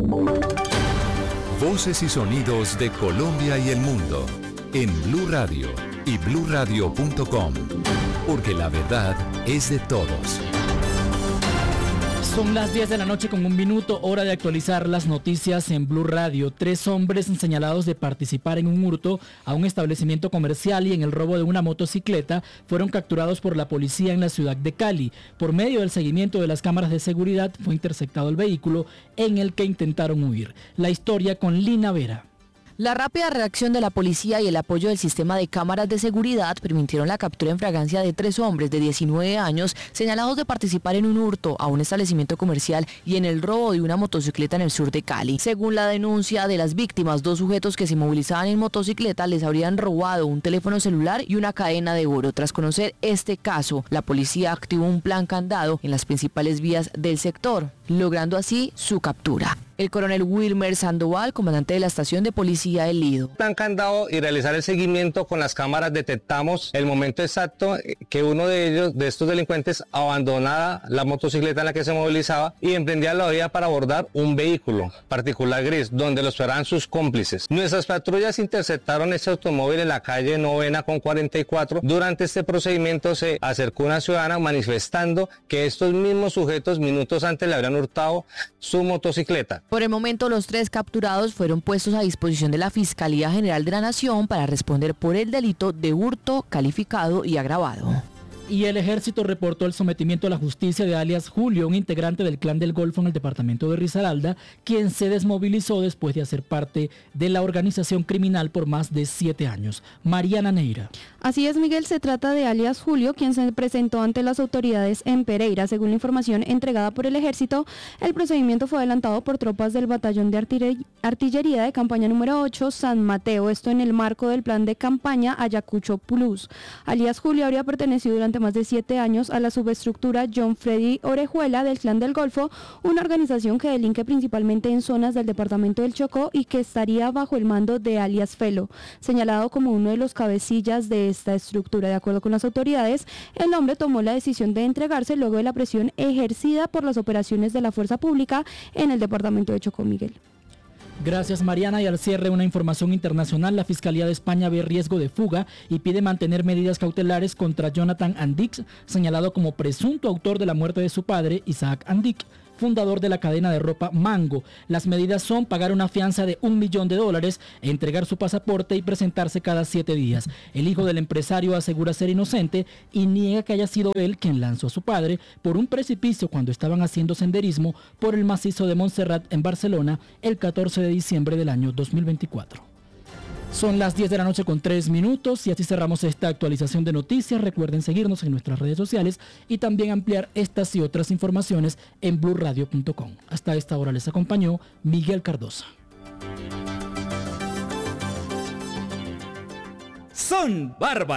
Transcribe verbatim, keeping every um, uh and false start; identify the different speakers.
Speaker 1: Voces y sonidos de Colombia y el mundo en Blue Radio y blue radio punto com, porque la verdad es de todos.
Speaker 2: Son las diez de la noche con un minuto, hora de actualizar las noticias en Blue Radio. Tres hombres señalados de participar en un hurto a un establecimiento comercial y en el robo de una motocicleta fueron capturados por la policía en la ciudad de Cali. Por medio del seguimiento de las cámaras de seguridad fue interceptado el vehículo en el que intentaron huir. La historia con Lina Vera.
Speaker 3: La rápida reacción de la policía y el apoyo del sistema de cámaras de seguridad permitieron la captura en fragancia de tres hombres de diecinueve años señalados de participar en un hurto a un establecimiento comercial y en el robo de una motocicleta en el sur de Cali. Según la denuncia de las víctimas, dos sujetos que se movilizaban en motocicleta les habrían robado un teléfono celular y una cadena de oro. Tras conocer este caso, la policía activó un plan candado en las principales vías del sector, logrando así su captura. El coronel Wilmer Sandoval, comandante de la estación de policía El Lido.
Speaker 4: Plan candado y realizar el seguimiento con las cámaras detectamos el momento exacto que uno de ellos, de estos delincuentes, abandonaba la motocicleta en la que se movilizaba y emprendía la vía para abordar un vehículo particular gris, donde lo esperaban sus cómplices. Nuestras patrullas interceptaron este automóvil en la calle Novena con cuarenta y cuatro. Durante este procedimiento se acercó una ciudadana manifestando que estos mismos sujetos minutos antes le habrían hurtado su motocicleta.
Speaker 3: Por el momento, los tres capturados fueron puestos a disposición de la Fiscalía General de la Nación para responder por el delito de hurto calificado y agravado.
Speaker 2: Y el ejército reportó el sometimiento a la justicia de alias Julio, un integrante del Clan del Golfo en el departamento de Risaralda, quien se desmovilizó después de hacer parte de la organización criminal por más de siete años. Mariana Neira.
Speaker 5: Así es, Miguel, se trata de alias Julio, quien se presentó ante las autoridades en Pereira. Según la información entregada por el ejército, el procedimiento fue adelantado por tropas del batallón de artiller- artillería de campaña número ocho San Mateo, esto en el marco del plan de campaña Ayacucho Plus. Alias Julio habría pertenecido durante más de siete años a la subestructura John Freddy Orejuela del Clan del Golfo, una organización que delinque principalmente en zonas del departamento del Chocó y que estaría bajo el mando de alias Felo, señalado como uno de los cabecillas de esta estructura. De acuerdo con las autoridades, el hombre tomó la decisión de entregarse luego de la presión ejercida por las operaciones de la fuerza pública en el departamento de Chocó, Miguel.
Speaker 2: Gracias, Mariana. Y al cierre, una información internacional. La Fiscalía de España ve riesgo de fuga y pide mantener medidas cautelares contra Jonathan Andix, señalado como presunto autor de la muerte de su padre, Isaac Andic, fundador de la cadena de ropa Mango. Las medidas son pagar una fianza de un millón de dólares, entregar su pasaporte y presentarse cada siete días. El hijo del empresario asegura ser inocente y niega que haya sido él quien lanzó a su padre por un precipicio cuando estaban haciendo senderismo por el macizo de Montserrat en Barcelona el catorce de diciembre del año dos mil veinticuatro. Son las diez de la noche con tres minutos y así cerramos esta actualización de noticias. Recuerden seguirnos en nuestras redes sociales y también ampliar estas y otras informaciones en blue radio punto com. Hasta esta hora les acompañó Miguel Cardosa.
Speaker 6: Son bárbaros.